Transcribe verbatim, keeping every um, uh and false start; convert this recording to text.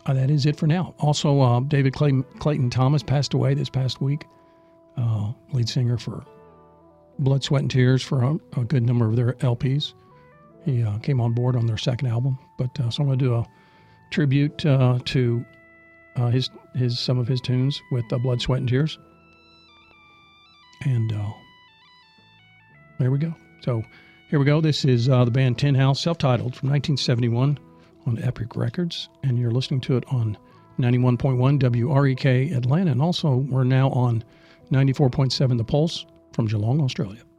uh, that is it for now. Also, uh, David Clayton, Clayton Thomas passed away this past week, uh, lead singer for Blood, Sweat, and Tears for a, a good number of their L Ps. He uh, came on board on their second album. But uh, so I'm going to do a tribute uh, to uh, his his some of his tunes with uh, Blood, Sweat, and Tears. And uh, there we go. So here we go. This is uh, the band Tin House, self-titled, from nineteen seventy-one on Epic Records. And you're listening to it on ninety-one point one W R E K Atlanta. And also we're now on ninety-four point seven The Pulse from Geelong, Australia.